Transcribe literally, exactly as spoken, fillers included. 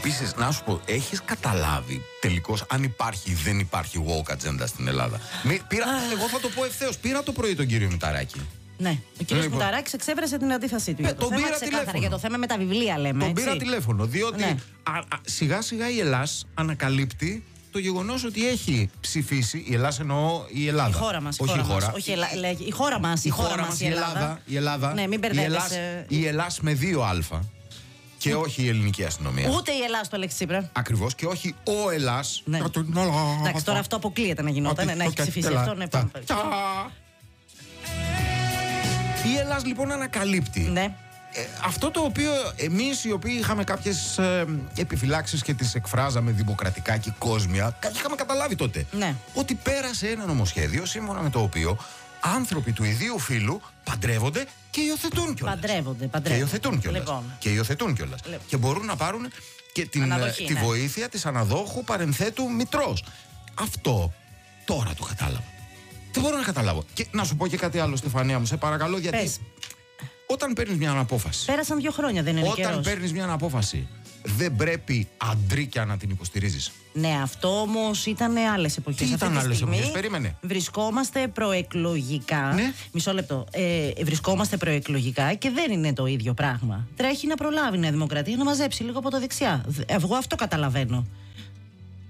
Επίσης, να σου πω, έχεις καταλάβει τελικώς αν υπάρχει ή δεν υπάρχει woke agenda στην Ελλάδα? Μη, πήρα, εγώ θα το πω ευθέως. Πήρα το πρωί τον κύριο Μηταράκη. Ναι, ο κύριος λοιπόν, Μηταράκης εξέφρασε την αντίθεσή του. Ναι, για το τον θέμα, πήρα ξεκάθαρα, τηλέφωνο. για το θέμα με τα βιβλία λέμε. Τον έτσι. πήρα τηλέφωνο, διότι Ναι. α, α, σιγά σιγά η Ελλάς ανακαλύπτει το γεγονός ότι έχει ψηφίσει, η Ελλάς εννοώ η Ελλάδα. Η χώρα μας. Όχι η χώρα. Μας, όχι, η, λέγει, η χώρα μας. Η, η χώρα μας, η Ελλάδα. Η Ελλάδα. Ναι, μην η Ελλάς, μπερδεύεσαι. η Ελλάς με δύο α. Και όχι η ελληνική αστυνομία. Ούτε η Ελλάδα το Αλέξη Τσίπρα. Ακριβώς. Και όχι ο Ελλάς. Ναι. Εντάξει, τώρα αυτό αποκλείεται να γινόταν. Ναι, να έχει ψηφίσει αυτό. Ναι, πάμε. Η Ελλάς λοιπόν ανακαλύπτει. Ναι. Ε, αυτό το οποίο εμείς οι οποίοι είχαμε κάποιες ε, επιφυλάξεις και τις εκφράζαμε δημοκρατικά και κόσμια, είχαμε καταλάβει τότε. Ναι. Ότι πέρασε ένα νομοσχέδιο σύμφωνα με το οποίο άνθρωποι του ιδίου φύλου παντρεύονται και υιοθετούν κιόλας. Παντρεύονται, Και παντρεύονται. υιοθετούν κιόλας. Λοιπόν. Και υιοθετούν κιόλας. Λοιπόν. Και μπορούν να πάρουν και την, Αναδοχή, τη ναι. βοήθεια της αναδόχου παρενθέτου μητρός. Αυτό τώρα το κατάλαβα. Δεν μπορώ να καταλάβω. Και να σου πω και κάτι άλλο, Στεφανία μου, σε παρακαλώ, γιατί Πες. όταν παίρνεις μια απόφαση. Πέρασαν δύο χρόνια, δεν είναι Όταν καιρός. παίρνεις μια απόφαση, δεν πρέπει αντρίκια να την υποστηρίζεις. Ναι, αυτό όμως ήταν άλλες εποχές. Τι Αυτή ήταν τη άλλες στιγμή εποχές, περίμενε. Βρισκόμαστε προεκλογικά. Ναι. Μισό λεπτό. Ε, βρισκόμαστε προεκλογικά και δεν είναι το ίδιο πράγμα. Τρέχει να προλάβει η Νέα Δημοκρατία να μαζέψει λίγο από τα δεξιά. Εγώ αυτό καταλαβαίνω.